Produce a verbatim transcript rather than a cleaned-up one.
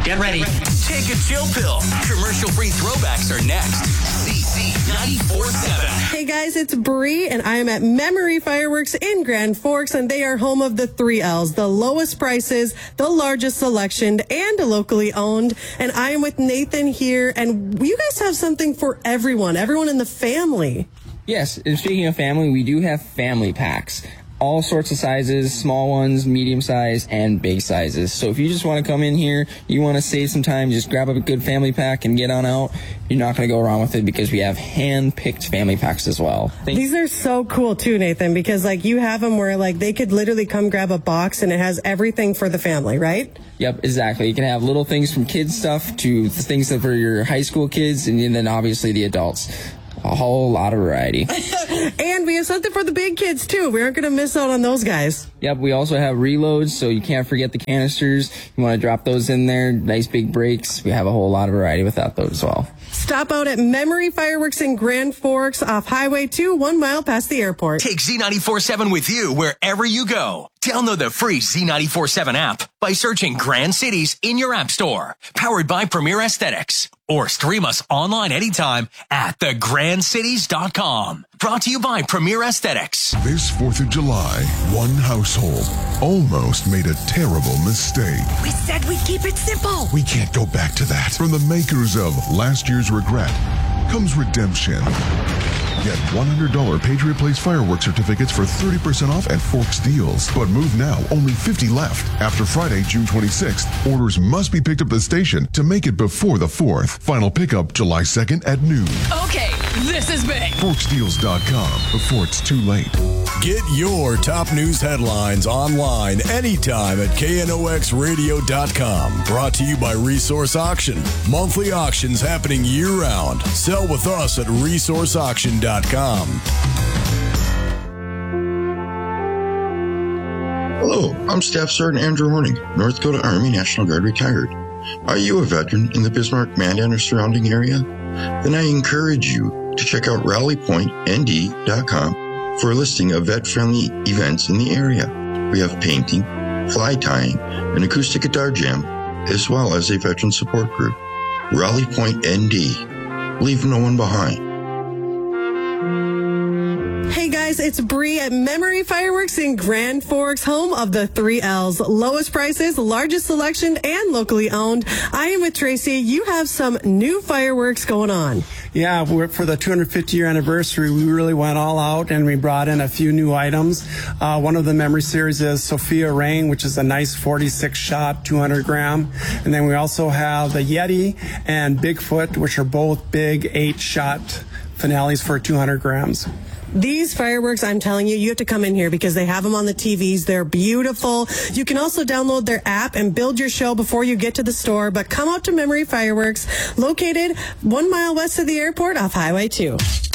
Get ready. Take a chill pill. Commercial-free throwbacks are next. Z Z ninety-four point seven. Hey guys, it's Bree, and I am at Memory Fireworks in Grand Forks, and they are home of the three L's, the lowest prices, the largest selection, and locally owned. And I am with Nathan here, and you guys have something for everyone, everyone in the family. Yes, and speaking of family, we do have family packs. All sorts of sizes, small ones, medium size, and big sizes. So if you just want to come in here, you want to save some time, just grab up a good family pack and get on out. You're not going to go wrong with it because we have hand-picked family packs as well. Thank These are so cool too, Nathan, because like you have them where like they could literally come grab a box and it has everything for the family, right? Yep, exactly. You can have little things from kids stuff to things that for your high school kids, and then obviously the adults. A whole lot of variety. And we have something for the big kids, too. We aren't going to miss out on those guys. Yep, we also have reloads, so you can't forget the canisters. You want to drop those in there, nice big breaks. We have a whole lot of variety without those as well. Stop out at Memory Fireworks in Grand Forks off Highway two, one mile past the airport. Take Z ninety-four point seven with you wherever you go. Download the free Z ninety-four point seven app by searching Grand Cities in your app store. Powered by Premier Aesthetics. Or stream us online anytime at the grand cities dot com. Brought to you by Premier Aesthetics. This fourth of July, one household almost made a terrible mistake. We said we'd keep it simple. We can't go back to that. From the makers of Last Year's Regret comes redemption. Get one hundred dollars Patriot Place fireworks certificates for thirty percent off at Forks Deals. But move now, only fifty left. After Friday, June twenty-sixth, orders must be picked up at the station to make it before the fourth. Final pickup July second at noon. Okay, this is big. Forks Deals dot com before it's too late. Get your top news headlines online anytime at K N O X radio dot com. Brought to you by Resource Auction. Monthly auctions happening year-round. Sell with us at resource auction dot com. Hello, I'm Staff Sergeant Andrew Horning, North Dakota Army National Guard retired. Are you a veteran in the Bismarck, Mandan, or surrounding area? Then I encourage you to check out rally point N D dot com for a listing of vet-friendly events in the area. We have painting, fly tying, an acoustic guitar jam, as well as a veteran support group. Rally Point N D. Leave no one behind. Hey guys, it's Bree at Memory Fireworks in Grand Forks, home of the three L's. Lowest prices, largest selection, and locally owned. I am with Tracy. You have some new fireworks going on. Yeah, we're, for the two hundred fifty year anniversary, we really went all out and we brought in a few new items. Uh, one of the memory series is Sophia Rain, which is a nice forty-six shot, two hundred gram. And then we also have the Yeti and Bigfoot, which are both big eight shot finales for two hundred grams. These fireworks, I'm telling you, you have to come in here because they have them on the T Vs. They're beautiful. You can also download their app and build your show before you get to the store. But come out to Memory Fireworks, located one mile west of the airport off Highway two.